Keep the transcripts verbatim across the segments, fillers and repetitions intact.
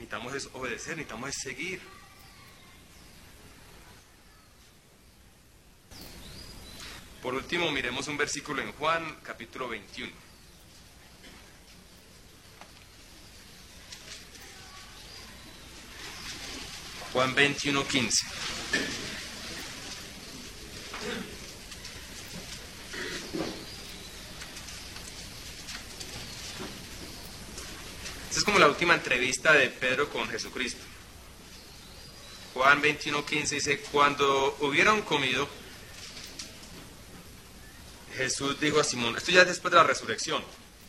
necesitamos es obedecer, necesitamos es seguir. Por último, miremos un versículo en Juan, capítulo veintiuno. Juan veintiuno, quince. Esta es como la última entrevista de Pedro con Jesucristo. Juan veintiuno, quince dice: cuando hubieron comido, Jesús dijo a Simón, esto ya es después de la resurrección.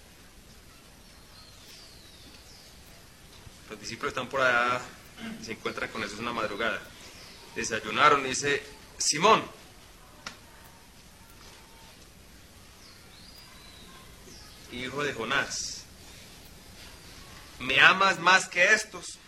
Los discípulos están por allá, se encuentran con Jesús una madrugada. Desayunaron y dice: Simón, hijo de Jonás, ¿me amas más que estos?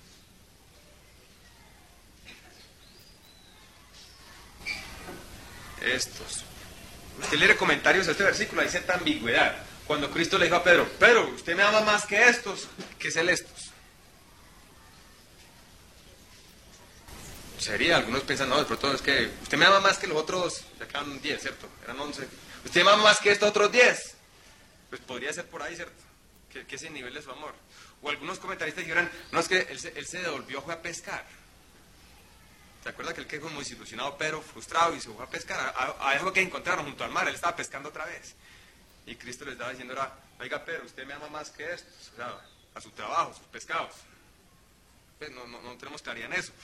Estos. Usted lee comentarios a este versículo, hay cierta ambigüedad. Cuando Cristo le dijo a Pedro, Pedro, usted me ama más que estos, ¿qué es el estos? Sería, algunos piensan, no, de pronto es que usted me ama más que los otros, ya quedan diez, ¿cierto? Eran once. Usted me ama más que estos otros diez. Pues podría ser por ahí, ¿cierto? Que, que ese nivel de su amor. O algunos comentaristas dijeran, no, es que él se, él se devolvió, fue a pescar. ¿Se acuerda que él quedó muy desilusionado, pero frustrado, y se fue a pescar? A, a eso que encontraron junto al mar, él estaba pescando otra vez. Y Cristo les estaba diciendo, ahora, oiga, Pedro, usted me ama más que estos, o sea, a su trabajo, sus pescados. Pues no, no, no tenemos claridad en eso.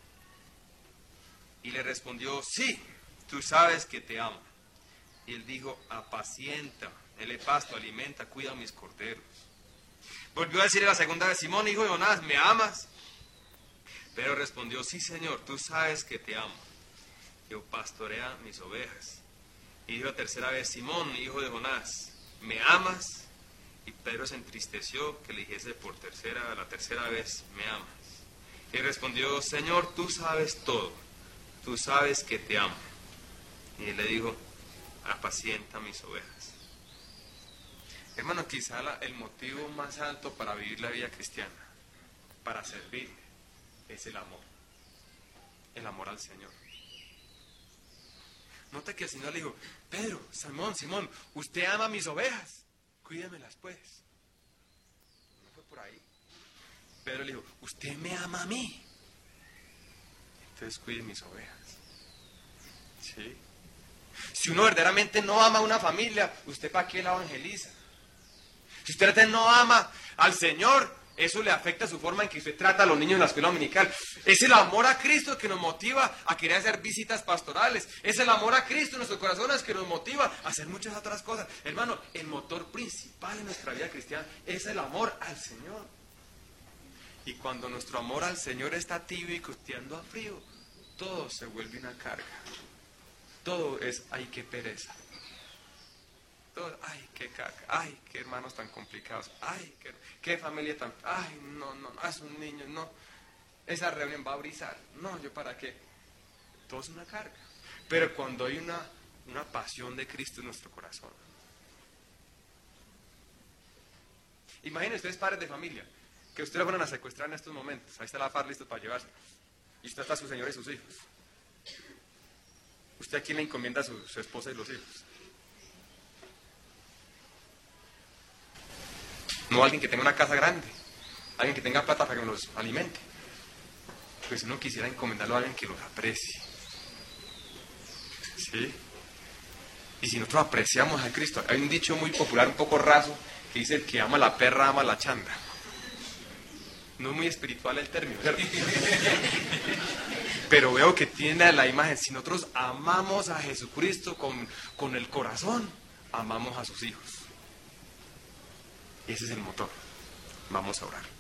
Y le respondió, sí, tú sabes que te amo. Y él dijo, apacienta, ele pasto, alimenta, cuida mis corderos. Volvió a decirle la segunda vez, Simón, hijo de Jonás, ¿me amas? Pero respondió, sí, Señor, tú sabes que te amo. Yo pastorea mis ovejas. Y dijo la tercera vez, Simón, hijo de Jonás, ¿me amas? Y Pedro se entristeció que le dijese por tercera, la tercera vez, ¿me amas? Y respondió, Señor, tú sabes todo. Tú sabes que te amo. Y él le dijo, apacienta mis ovejas. Hermano, quizá la, el motivo más alto para vivir la vida cristiana, para servir, es el amor. El amor al Señor. Nota que el Señor le dijo, Pedro, Simón, Simón, usted ama mis ovejas, cuídemelas pues. No fue por ahí. Pedro le dijo, usted me ama a mí, entonces cuide mis ovejas. ¿Sí? Si uno verdaderamente no ama a una familia, ¿usted para qué la evangeliza? Si usted no ama al Señor, eso le afecta su forma en que usted trata a los niños en la escuela dominical. Es el amor a Cristo que nos motiva a querer hacer visitas pastorales. Es el amor a Cristo en nuestros corazones que nos motiva a hacer muchas otras cosas. Hermano, el motor principal en nuestra vida cristiana es el amor al Señor. Y cuando nuestro amor al Señor está tibio y costeando a frío, todo se vuelve una carga. Todo es, ay, qué pereza. Todo, ay, qué caca. Ay, qué hermanos tan complicados. Ay, qué, qué familia tan... Ay, no, no, no, es un niño, no. Esa reunión va a brisar. No, ¿yo para qué? Todo es una carga. Pero cuando hay una, una pasión de Cristo en nuestro corazón. Imaginen ustedes, padres de familia, que ustedes fueran a secuestrar en estos momentos. Ahí está la F A R listo para llevarse. Y usted está su señor y sus hijos. ¿Usted a quién le encomienda a su, su esposa y los hijos? No a alguien que tenga una casa grande, alguien que tenga plata para que los alimente. Pues si uno quisiera encomendarlo a alguien que los aprecie. ¿Sí? Y si nosotros apreciamos a Cristo, hay un dicho muy popular, un poco raso, que dice, el que ama a la perra, ama a la chanda. No es muy espiritual el término, ¿cierto? Pero veo que tiene la imagen, si nosotros amamos a Jesucristo con, con el corazón, amamos a sus hijos. Ese es el motor. Vamos a orar.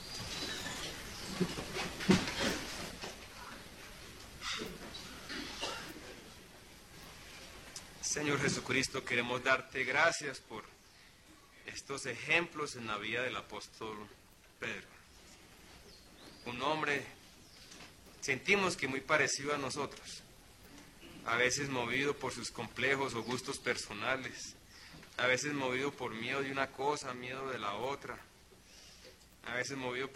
Señor Jesucristo, queremos darte gracias por estos ejemplos en la vida del apóstol Pedro. Un hombre, sentimos que muy parecido a nosotros, a veces movido por sus complejos o gustos personales, a veces movido por miedo de una cosa, miedo de la otra, a veces movido por